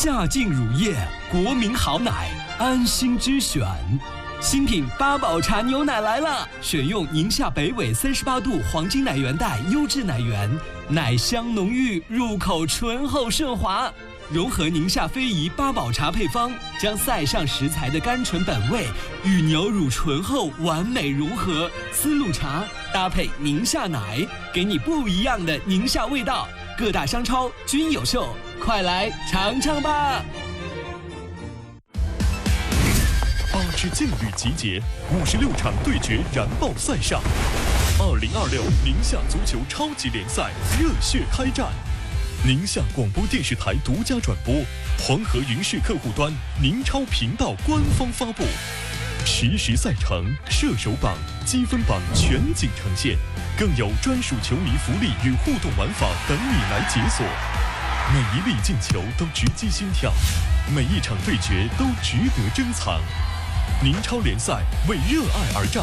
夏劲乳业，国民好奶，安心之选。新品八宝茶牛奶来了，选用宁夏北纬38度黄金奶源带优质奶源，奶香浓郁，入口醇厚顺滑。融合宁夏非遗八宝茶配方，将塞上食材的甘醇本味与牛乳醇厚完美融合，丝路茶搭配宁夏奶，给你不一样的宁夏味道。各大商超均有售，快来尝尝吧 ！8支劲旅集结，56场对决燃爆赛上，2026宁夏足球超级联赛热血开战。宁夏广播电视台独家转播，黄河云视客户端宁超频道官方发布，实时赛程、射手榜、积分榜全景呈现，更有专属球迷福利与互动玩法等你来解锁。每一粒进球都直击心跳，每一场对决都值得珍藏。宁超联赛为热爱而战，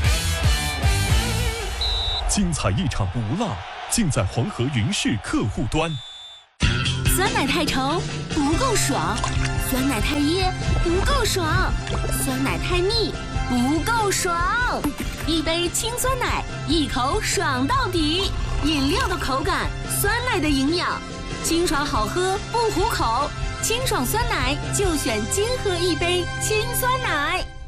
精彩一场不落，尽在黄河云视客户端。 酸奶太稠不够爽，酸奶太噎不够爽，酸奶太腻不够爽。一杯清酸奶，一口爽到底。饮料的口感，酸奶的营养，清爽好喝不糊口。清爽酸奶就选金河一杯清酸奶。